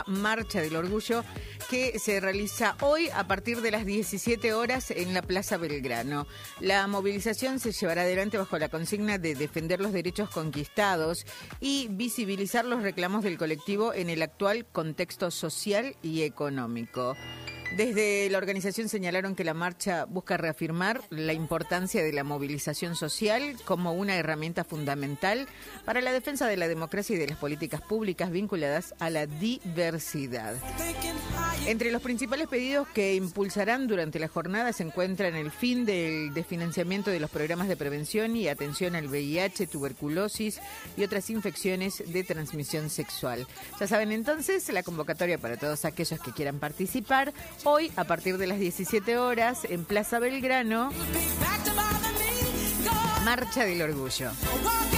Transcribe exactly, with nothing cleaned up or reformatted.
Marcha del Orgullo, que se realiza hoy a partir de las diecisiete horas en la Plaza Belgrano. La movilización se llevará adelante bajo la consigna de defender los derechos conquistados y visibilizar los reclamos del colectivo en el actual contexto social y económico. Desde la organización señalaron que la marcha busca reafirmar la importancia de la movilización social como una herramienta fundamental para la defensa de la democracia y de las políticas públicas vinculadas a la diversidad. Entre los principales pedidos que impulsarán durante la jornada se encuentran el fin del desfinanciamiento de los programas de prevención y atención al V I H, tuberculosis y otras infecciones de transmisión sexual. Ya saben entonces la convocatoria para todos aquellos que quieran participar. Hoy, a partir de las diecisiete horas, en Plaza Belgrano, Marcha del Orgullo.